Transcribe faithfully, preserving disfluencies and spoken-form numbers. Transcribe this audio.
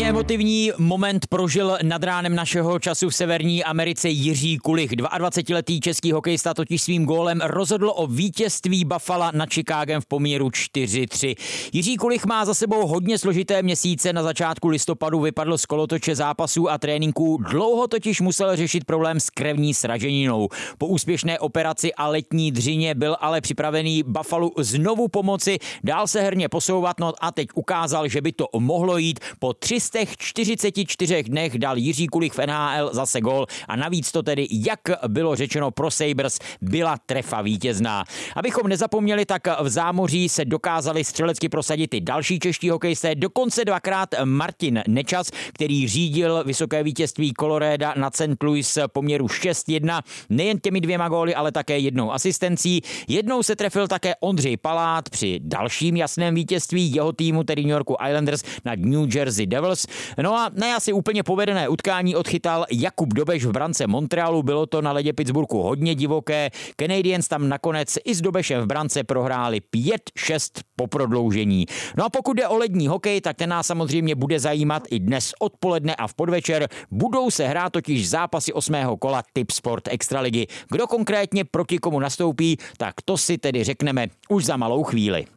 Hodně emotivní moment prožil nad ránem našeho času v Severní Americe Jiří Kulich. dvacetiletý český hokejista totiž svým gólem rozhodl o vítězství Buffala nad Chicagem v poměru čtyři tři. Jiří Kulich má za sebou hodně složité měsíce. Na začátku listopadu vypadl z kolotoče zápasů a tréninků. Dlouho totiž musel řešit problém s krevní sraženinou. Po úspěšné operaci a letní dřině byl ale připravený Buffalu znovu pomoci, dál se herně posouvat, no a teď ukázal, že by to mohlo jít. Po tři sta čtyřiceti čtyřech dnech dal Jiří Kulich v N H L zase gól a navíc to tedy, jak bylo řečeno pro Sabres, byla trefa vítězná. Abychom nezapomněli, tak v zámoří se dokázali střelecky prosadit i další čeští hokejisté, dokonce dvakrát Martin Nečas, který řídil vysoké vítězství Colorada na Saint Louis poměru šest jedna, nejen těmi dvěma góly, ale také jednou asistencí. Jednou se trefil také Ondřej Palát při dalším jasném vítězství jeho týmu, tedy New Yorku Islanders nad New Jersey Devils. No a ne asi úplně povedené utkání odchytal Jakub Dobeš v brance Montrealu, bylo to na ledě Pittsburghu hodně divoké. Canadiens tam nakonec i s Dobešem v brance prohráli pět šest po prodloužení. No a pokud jde o lední hokej, tak ten nás samozřejmě bude zajímat i dnes odpoledne a v podvečer. Budou se hrát totiž zápasy osmého kola Tip Sport Extraligy. Kdo konkrétně proti komu nastoupí, tak to si tedy řekneme už za malou chvíli.